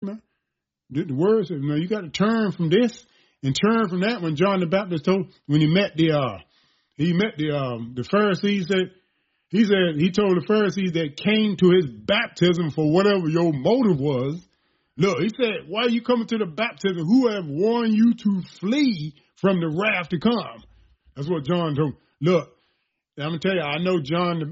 man. The word says, you got to turn from this and turn from that. When John the Baptist when he met the Pharisees, he told the Pharisees that came to his baptism for whatever your motive was. Look, he said, why are you coming to the baptism? Who have warned you to flee from the wrath to come? That's what John told. Look, I'm going to tell you, I know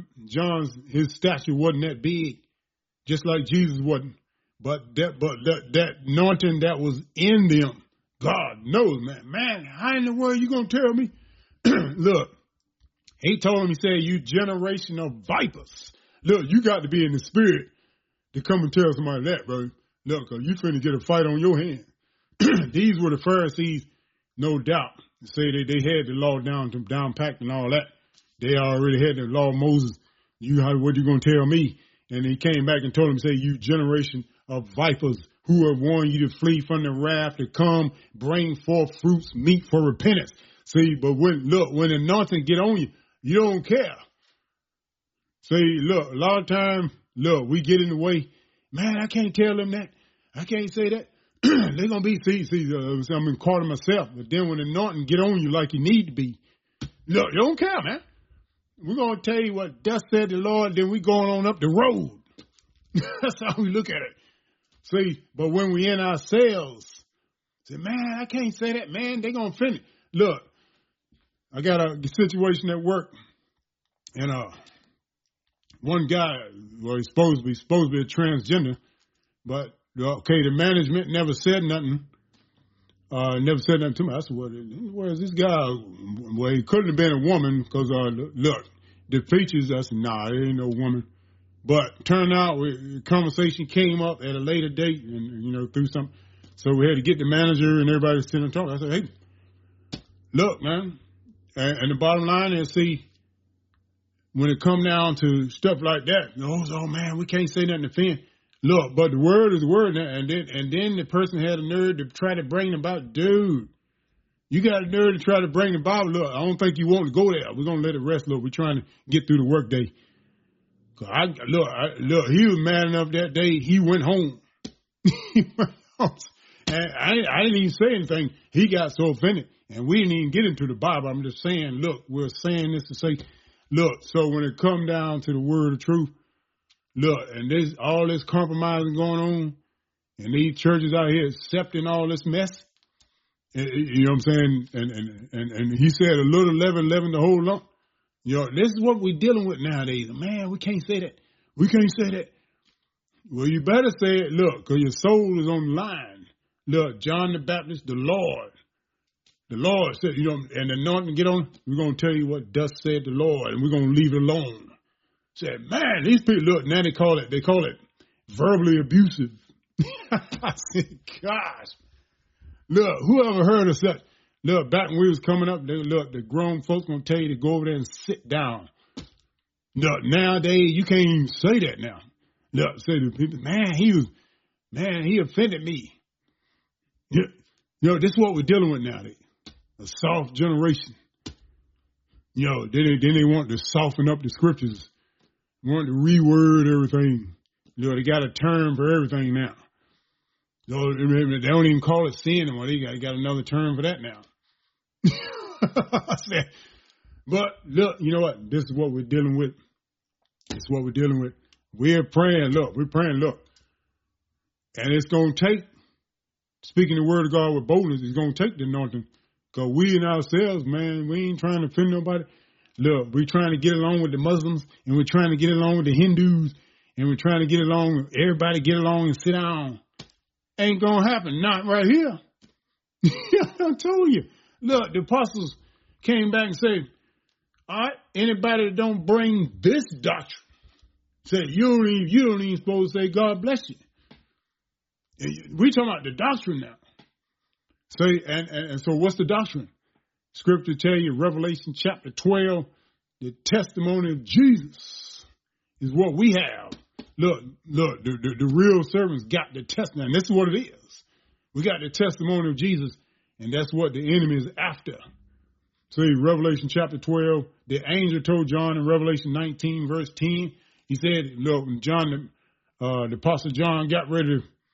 his stature wasn't that big, just like Jesus wasn't. But that anointing that was in them, God knows, man. Man, how in the world you going to tell me? Look, he told him, he said, you generation of vipers. Look, you got to be in the spirit to come and tell somebody that, bro. Look, cause you finna get a fight on your hand. These were the Pharisees, no doubt. Say they had the law down packed and all that. They already had the law of Moses. What you gonna tell me? And he came back and told him, say, you generation of vipers, who have warned you to flee from the wrath to come, bring forth fruits, meet for repentance. See, but when the anointing get on you, you don't care. See, look, a lot of times, we get in the way. Man, I can't tell them that. I can't say that. They're going to be, I'm in caught myself. But then when the anointing get on you like you need to be, look, you don't care, man. We're going to tell you what thus said the Lord, then we going on up the road. That's how we look at it. See, but when we in ourselves, say, man, I can't say that, man. They're going to finish. Look, I got a situation at work, and one guy, well, he's supposed to be a transgender, but okay, the management never said nothing. Never said nothing to me. I said, where is this guy? Well, he couldn't have been a woman because, look, the features, I said, nah, it ain't no woman. But turned out, the conversation came up at a later date and, through something. So we had to get the manager and everybody sitting and talking. I said, hey, look, man. And the bottom line is, see, when it come down to stuff like that, oh man, we can't say nothing to offend. Look, but the word is the word, and then the person had a nerve to try to bring about, dude. You got a nerve to try to bring the Bible. Look, I don't think you want to go there. We're gonna let it rest. Look, we're trying to get through the workday. Look, he was mad enough that day. He went home. And I didn't even say anything. He got so offended, and we didn't even get into the Bible. I'm just saying, look, we're saying this to say, look. So when it come down to the word of truth, look, and there's all this compromising going on, and these churches out here accepting all this mess. You know what I'm saying? And he said a little leaven the whole lump. This is what we're dealing with nowadays. Man, we can't say that. We can't say that. Well, you better say it, look, because your soul is on the line. Look, John the Baptist, the Lord said, and the anointing get on, we're going to tell you what thus said the Lord, and we're going to leave it alone. Said, man, these people, look, now they call it verbally abusive. I said, gosh. Look, whoever heard of such? Look, back when we was coming up, the grown folks going to tell you to go over there and sit down. Look, nowadays, you can't even say that now. Look, say to people, man, he offended me. This is what we're dealing with nowadays. A soft generation. Then they want to soften up the scriptures. Want to reword everything. They got a term for everything now. They don't even call it sin anymore. They got another term for that now. I said, but look, you know what? This is what we're dealing with. This is what we're dealing with. We're praying, look. And it's going to take, speaking the word of God with boldness, it's going to take the anointing. Because we in ourselves, man, we ain't trying to offend nobody. Look, we're trying to get along with the Muslims, and we're trying to get along with the Hindus, and we're trying to get along, everybody get along and sit down. Ain't going to happen. Not right here. I told you. Look, the apostles came back and said, all right, anybody that don't bring this doctrine, said, you don't even supposed to say, God bless you. We talking about the doctrine now. So, and so what's the doctrine? Scripture tell you, Revelation chapter 12, the testimony of Jesus is what we have. Look, the real servants got the testimony. And this is what it is. We got the testimony of Jesus, and that's what the enemy is after. See, Revelation chapter 12, the angel told John in Revelation 19, verse 10, he said, look, when John, the apostle John got ready to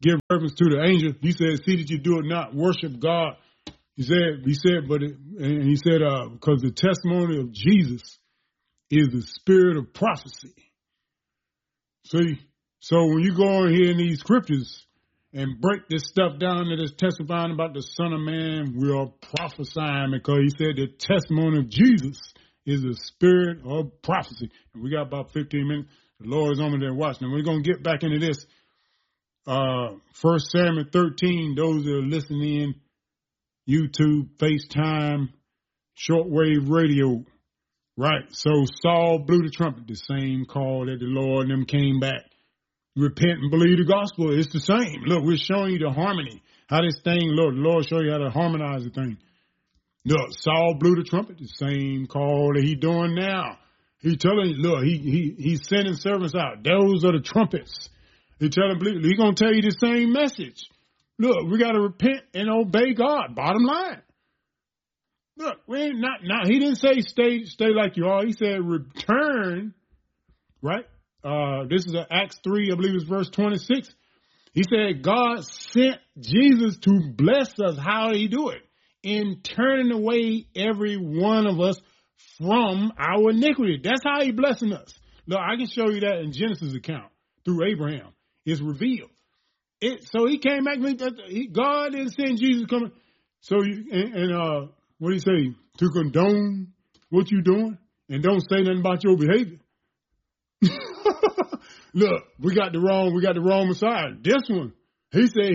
give reverence to the angel. He said, see that you do it not, worship God. He said, because the testimony of Jesus is the spirit of prophecy. See, so when you go on here in these scriptures and break this stuff down that is testifying about the Son of Man, we are prophesying because he said the testimony of Jesus is the spirit of prophecy. And we got about 15 minutes. The Lord is on me there watching. And we're going to get back into this. 1 Samuel 13, those that are listening in, YouTube, FaceTime, shortwave radio, right? So Saul blew the trumpet, the same call that the Lord and them came back. Repent and believe the gospel. It's the same. Look, we're showing you the harmony. How this thing, Lord, the Lord show you how to harmonize the thing. Look, Saul blew the trumpet, the same call that he doing now. He telling you, look, he's sending servants out. Those are the trumpets. He telling, he gonna tell you the same message. Look, we got to repent and obey God. Bottom line. Look, we ain't not. He didn't say stay like you are. He said return. Right. This is Acts 3, I believe it's verse 26. He said God sent Jesus to bless us. How did he do it? In turning away every one of us from our iniquity. That's how he blessing us. Look, I can show you that in Genesis account through Abraham. It's revealed. So he came back. God didn't send Jesus coming. So what do you say? To condone what you doing and don't say nothing about your behavior. Look, we got the wrong Messiah. This one, he said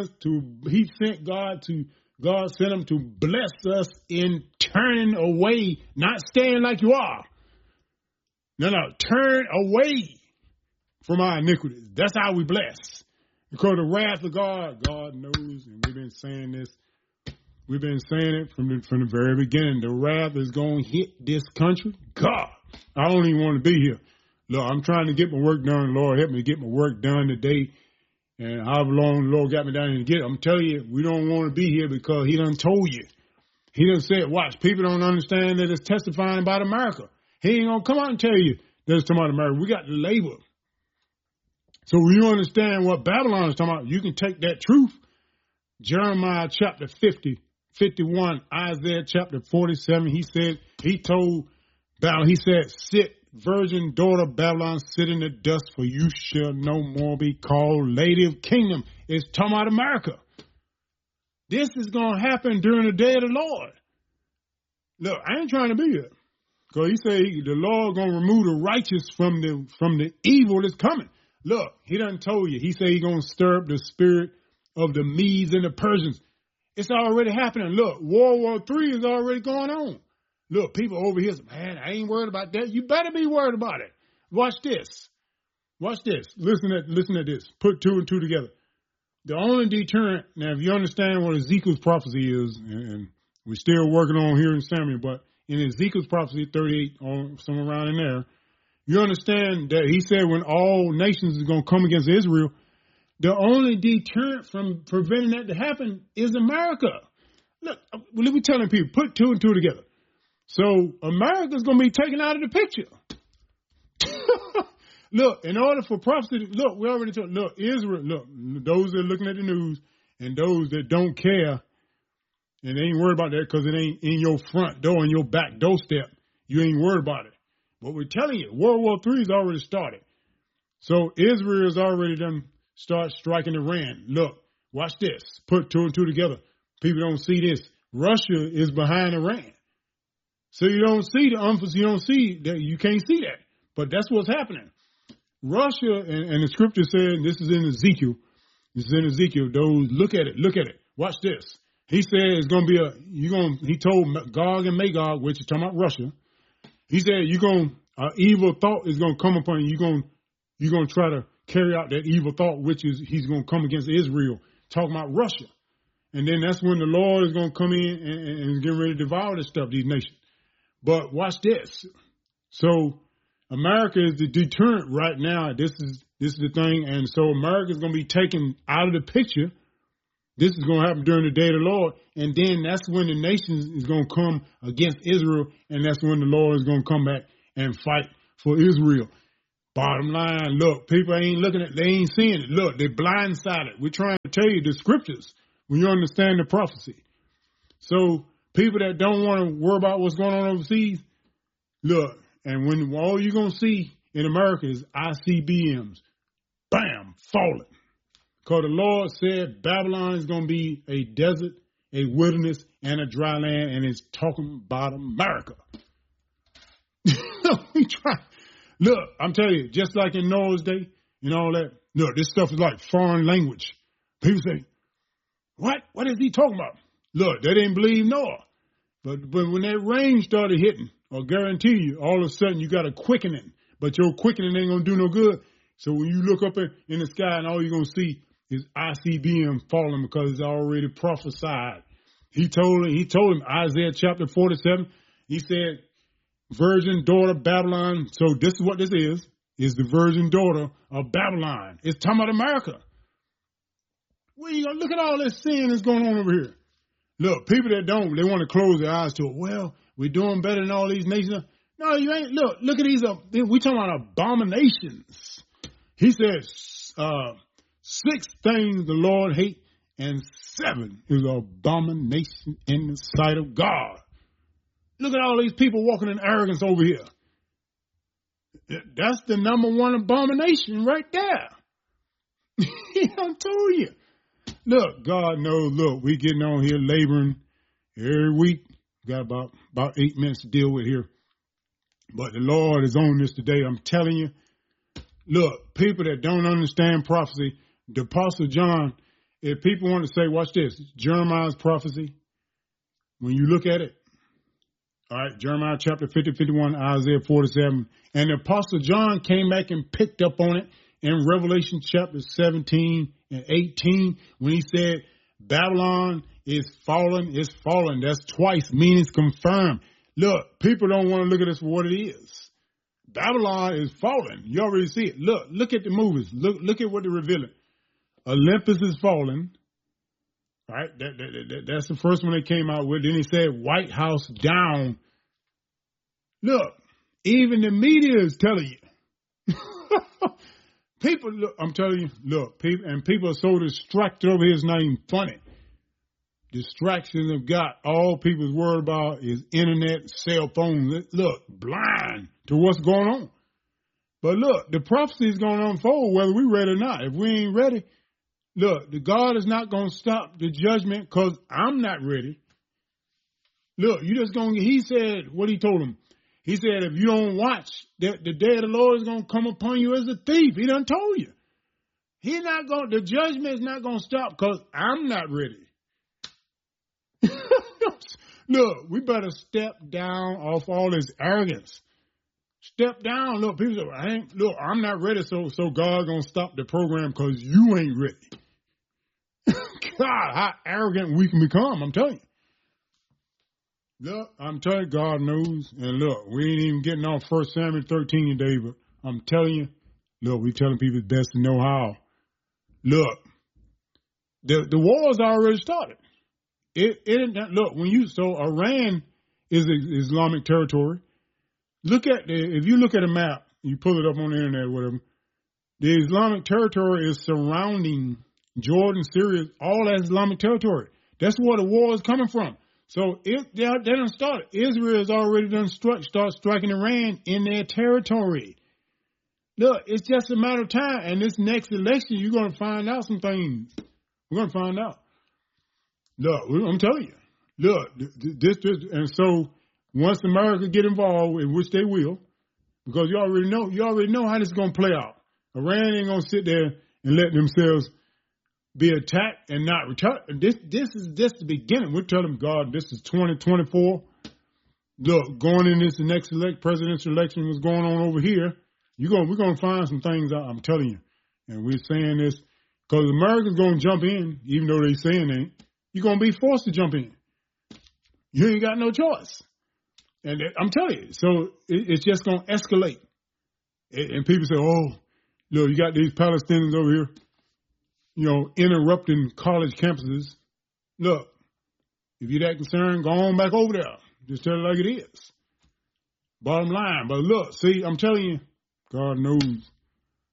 God sent him to bless us in turning away, not staying like you are. No, turn away from our iniquities. That's how we bless. Because the wrath of God knows, and we've been saying this. We've been saying it from the very beginning. The wrath is going to hit this country. God, I don't even want to be here. Look, I'm trying to get my work done. Lord, help me get my work done today. And however long the Lord got me down here to get it. I'm telling you, we don't want to be here because he done told you. He done said, watch, people don't understand that it's testifying about America. He ain't going to come out and tell you that it's talking about America. We got the label. So when you understand what Babylon is talking about, you can take that truth. Jeremiah chapter 50, 51, Isaiah chapter 47, he told Babylon, he said, sit, virgin daughter Babylon, sit in the dust, for you shall no more be called Lady of Kingdom. It's talking about America. This is going to happen during the day of the Lord. Look, I ain't trying to be here. Because he said the Lord going to remove the righteous from the evil that's coming. Look, he done told you. He said he going to stir up the spirit of the Medes and the Persians. It's already happening. Look, World War III is already going on. Look, people over here say, man, I ain't worried about that. You better be worried about it. Watch this. Watch this. Listen to this. Put two and two together. The only deterrent, now if you understand what Ezekiel's prophecy is, and we're still working on here in Samuel, but in Ezekiel's prophecy 38, or somewhere around in there, you understand that he said when all nations is going to come against Israel, the only deterrent from preventing that to happen is America. Look, let me telling people, put two and two together. So America's going to be taken out of the picture. Look, in order for prophecy, look, we already told, look, Israel, look, those that are looking at the news and those that don't care and they ain't worried about that because it ain't in your front door, in your back doorstep, you ain't worried about it. But we're telling you, World War III has already started. So Israel has already done start striking Iran. Look, watch this. Put two and two together. People don't see this. Russia is behind Iran. So you don't see you don't see that. You can't see that. But that's what's happening. Russia, and the scripture said, this is in Ezekiel. This is in Ezekiel. Those, look at it. Watch this. He said it's going to be he told Gog and Magog, which is talking about Russia. He said an evil thought is going to come upon you. You're going to try to carry out that evil thought, which is he's going to come against Israel, talking about Russia. And then that's when the Lord is going to come in and get ready to devour this stuff, these nations. But watch this. So America is the deterrent right now. This is the thing. And so America is going to be taken out of the picture. This is going to happen during the day of the Lord. And then that's when the nations is going to come against Israel. And that's when the Lord is going to come back and fight for Israel. Bottom line, look, people ain't looking at, they ain't seeing it. Look, they're blindsided. We're trying to tell you the scriptures when you understand the prophecy. So people that don't want to worry about what's going on overseas, look, and when all you're going to see in America is ICBMs, bam, falling. Because the Lord said Babylon is going to be a desert, a wilderness, and a dry land, and it's talking about America. We try. Look, I'm telling you, just like in Noah's day and all that, look, this stuff is like foreign language. People say, what? What is he talking about? Look, they didn't believe Noah. But when that rain started hitting, I'll guarantee you, all of a sudden you got a quickening. But your quickening ain't going to do no good. So when you look up in the sky and all you're going to see is ICBM falling because it's already prophesied. He told him, Isaiah chapter 47, he said, virgin daughter Babylon. So this is what this is the virgin daughter of Babylon. It's talking about America. Where you gonna look at all this sin that's going on over here? Look, people that don't, they want to close their eyes to it. Well, we're doing better than all these nations. No, you ain't. Look at these. We talking about abominations. He says 6 things the Lord hate, and 7 is abomination in the sight of God. Look at all these people walking in arrogance over here. That's the number 1 abomination right there. I told you. Look, God knows, look, we getting on here laboring every week. Got about 8 minutes to deal with here. But the Lord is on this today. I'm telling you. Look, people that don't understand prophecy, the Apostle John, if people want to say, watch this, Jeremiah's prophecy, when you look at it, all right, Jeremiah chapter 50, 51, Isaiah 47. And the Apostle John came back and picked up on it in Revelation chapter 17 and 18 when he said, Babylon is fallen, it's fallen. That's twice, meaning it's confirmed. Look, people don't want to look at this for what it is. Babylon is fallen. You already see it. Look at the movies. Look at what they're revealing. Olympus is fallen. All right, that's the first one they came out with. Then he said White House down. Look, even the media is telling you. People, look, I'm telling you, look, people are so distracted over here, it's not even funny. Distractions have got all people's worried about is internet, cell phones. Look, blind to what's going on. But look, the prophecy is going to unfold whether we're ready or not. If we ain't ready, look, the God is not going to stop the judgment because I'm not ready. Look, you just going to, he said, what he told him. He said, if you don't watch, the day of the Lord is going to come upon you as a thief. He done told you. The judgment is not going to stop because I'm not ready. Look, we better step down off all this arrogance. Step down. Look, people say, I'm not ready, so God's going to stop the program because you ain't ready. God, how arrogant we can become, I'm telling you. Look, I'm telling you, God knows. And look, we ain't even getting on 1 Samuel 13 today, but I'm telling you, look, we telling people it's best to know how. Look, the war's already started. Look, so Iran is Islamic territory. If you look at a map, you pull it up on the internet or whatever, the Islamic territory is surrounding Jordan, Syria, all that Islamic territory. That's where the war is coming from. So they done started. Israel has already done start striking Iran in their territory. Look, it's just a matter of time. And this next election, you're going to find out some things. We're going to find out. Look, I'm telling you. Look, this, and so once America get involved, in which they will, because you already know how this is going to play out. Iran ain't going to sit there and let themselves be attacked and not return. This is just the beginning. We're telling God this is 2024. Look, going in this next presidential election, what's going on over here, we're going to find some things out, I'm telling you. And we're saying this because America's going to jump in, even though they saying they ain't. You're going to be forced to jump in. You ain't got no choice. And I'm telling you, so it's just going to escalate. And people say, oh, look, you got these Palestinians over here, interrupting college campuses. Look, if you're that concerned, go on back over there. Just tell it like it is. Bottom line. But look, see, I'm telling you, God knows.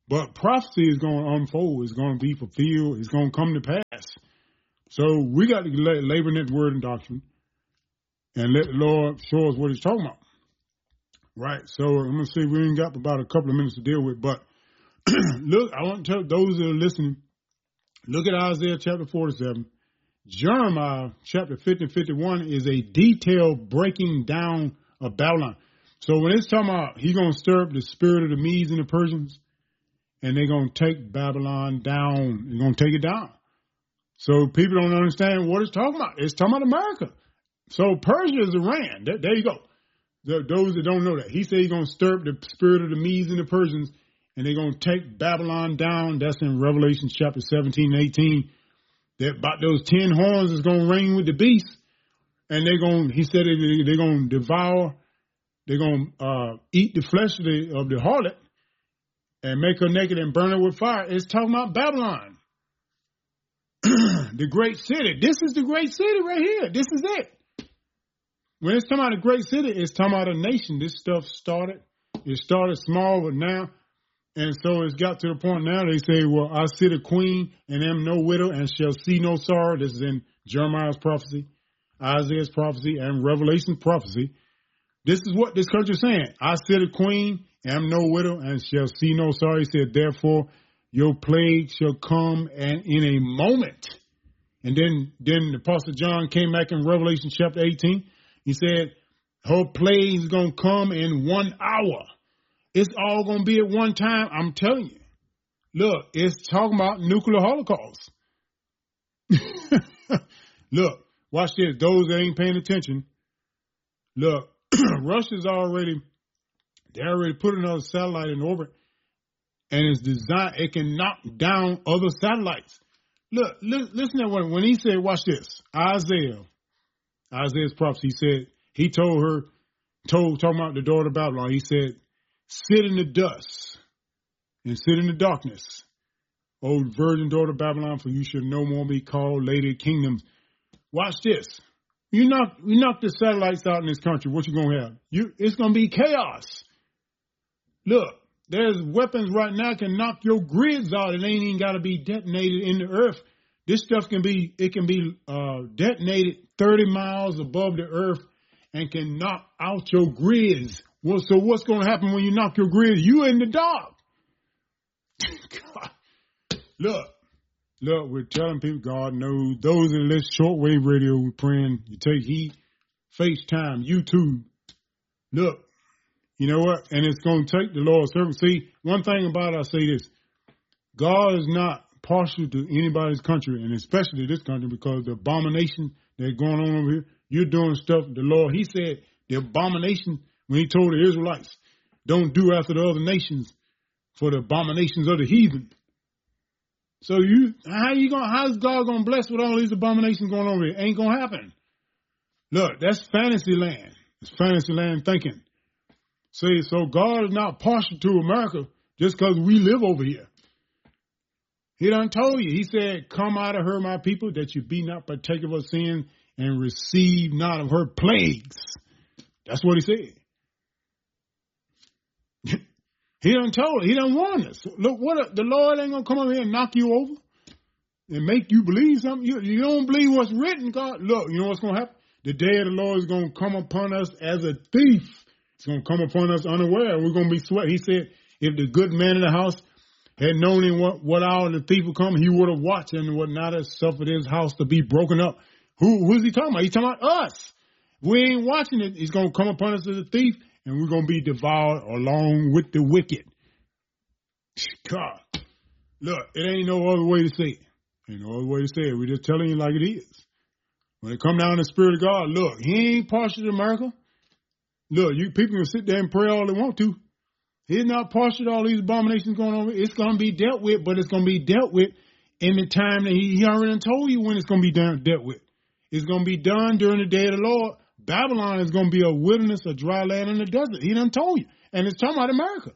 But prophecy is going to unfold. It's going to be fulfilled. It's going to come to pass. So we got to labor in that word and doctrine and let the Lord show us what he's talking about. Right. So I'm going to see, we ain't got about a couple of minutes to deal with, but look, I want to tell those that are listening, look at Isaiah chapter 47. Jeremiah chapter 50 and 51 is a detailed breaking down of Babylon. So when it's talking about he's going to stir up the spirit of the Medes and the Persians, and they're going to take Babylon down. They're going to take it down. So people don't understand what it's talking about. It's talking about America. So Persia is Iran. There you go. Those that don't know that. He said he's going to stir up the spirit of the Medes and the Persians, and they're going to take Babylon down. That's in Revelation chapter 17 and 18. That about those 10 horns is going to reign with the beast. And he said they're going to devour, they're going to eat the flesh of the harlot and make her naked and burn her with fire. It's talking about Babylon, the great city. This is the great city right here. This is it. When it's talking about a great city, it's talking about a nation. This stuff started. It started small, but now, and so it's got to the point now they say, well, I sit a queen and am no widow and shall see no sorrow. This is in Jeremiah's prophecy, Isaiah's prophecy, and Revelation's prophecy. This is what this country is saying. I sit a queen, am no widow, and shall see no sorrow. He said, therefore, your plague shall come and in a moment. And then the Apostle John came back in Revelation chapter 18. He said, her plague is going to come in 1 hour. It's all going to be at one time. I'm telling you. Look, it's talking about nuclear holocaust. Look, watch this. Those that ain't paying attention. Look, Russia's already put another satellite in orbit, and it's designed, it can knock down other satellites. Look, listen to when he said, watch this, Isaiah's prophecy, he said, talking about the daughter of Babylon, he said, sit in the dust and sit in the darkness, O virgin daughter of Babylon, for you shall no more be called lady of kingdoms. Watch this. You knock the satellites out in this country, what you going to have? It's going to be chaos. Look, there's weapons right now can knock your grids out. It ain't even got to be detonated in the earth. This stuff can be detonated 30 miles above the earth and can knock out your grids. Well, so what's going to happen when you knock your grids? You in the dark. God. Look, we're telling people God knows. Those that listen shortwave radio, we're praying. You take heed, FaceTime, YouTube. Look, you know what? And it's going to take the Lord's service. See, one thing about it, I say this. God is not partial to anybody's country, and especially this country, because the abomination that's going on over here, you're doing stuff, the Lord, he said, the abomination, when he told the Israelites, don't do after the other nations for the abominations of the heathen. So how's God going to bless with all these abominations going on here? Ain't going to happen. Look, that's fantasy land. It's fantasy land thinking. See, so God is not partial to America just because we live over here. He done told you. He said, come out of her, my people, that you be not partaker of her sin and receive not of her plagues. That's what he said. He done told us. He done warned us. Look, the Lord ain't going to come over here and knock you over and make you believe something. You don't believe what's written, God. Look, you know what's going to happen? The day of the Lord is going to come upon us as a thief. It's going to come upon us unaware. We're going to be sweat. He said, if the good man in the house had known in what hour the thief would come, he would have watched and would not have suffered his house to be broken up. Who's he talking about? He's talking about us. We ain't watching it. He's going to come upon us as a thief, and we're going to be devoured along with the wicked. God, look, it ain't no other way to say it. Ain't no other way to say it. We're just telling you like it is. When it come down to the Spirit of God, look, he ain't partial to America. Look, you people can sit there and pray all they want to. He's not partial to all these abominations going on. It's going to be dealt with, but it's going to be dealt with in the time that he already told you when it's going to be dealt with. It's going to be done during the day of the Lord. Babylon is going to be a wilderness, a dry land in the desert. He done told you. And it's talking about America.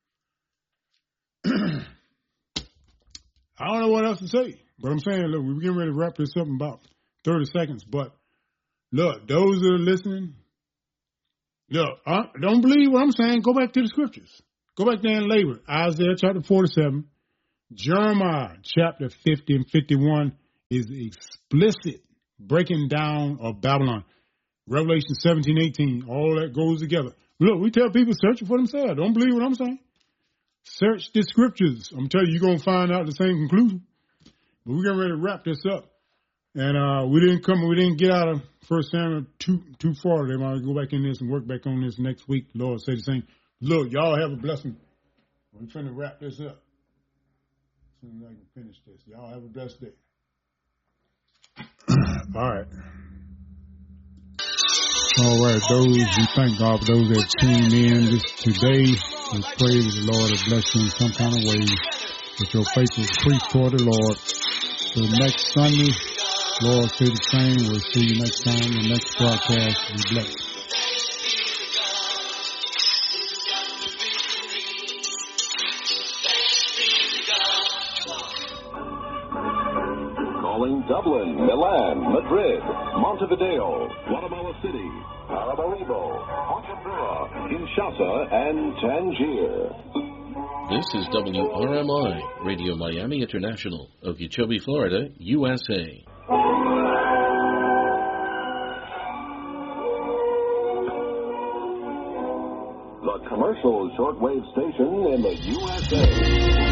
I don't know what else to say. But I'm saying, look, we're getting ready to wrap this up in about 30 seconds. But, look, those that are listening, look, don't believe what I'm saying. Go back to the scriptures. Go back there and labor. Isaiah chapter 47, Jeremiah chapter 50 and 51 is explicit breaking down of Babylon. Revelation 17, 18, all that goes together. Look, we tell people search it for themselves. Don't believe what I'm saying. Search the scriptures. I'm telling you, you're going to find out the same conclusion. But we're getting ready to wrap this up. And we didn't get out of 1 Samuel too far. They might go back in this and work back on this next week. Lord say the same. Look, y'all have a blessing. We're trying to wrap this up. As soon as I can finish this. Y'all have a blessed day. All right. All right, we thank God for those that tuned in this today. We pray that the Lord will bless you in some kind of way, that your faith will increase toward the Lord. So next Sunday, Lord say the same. We'll see you next time. The next broadcast. Be blessed. Calling Dublin, Milan, Madrid, Montevideo, Guatemala City, Paramaribo, Bujumbura, Kinshasa, and Tangier. This is WRMI, Radio Miami International, Okeechobee, Florida, USA. The commercial shortwave station in the USA.